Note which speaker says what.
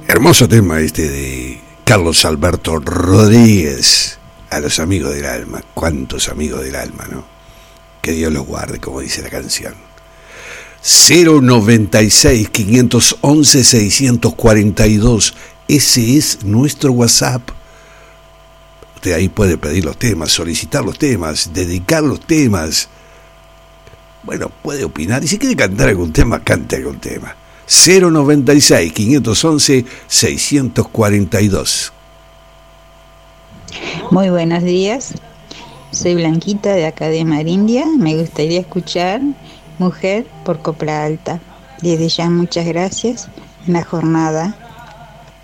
Speaker 1: Hermoso tema este de Carlos Alberto Rodríguez. A los amigos del alma. Cuántos amigos del alma, ¿no? Que Dios los guarde, como dice la canción. 096 511 642. Ese es nuestro WhatsApp. Usted ahí puede pedir los temas, solicitar los temas, dedicar los temas. Bueno, puede opinar. Y si quiere cantar algún tema, cante algún tema. 096 511 642.
Speaker 2: Muy buenos días. Soy Blanquita de acá de Marindia. Me gustaría escuchar Mujer por Copla Alta. Desde ya muchas gracias en la jornada.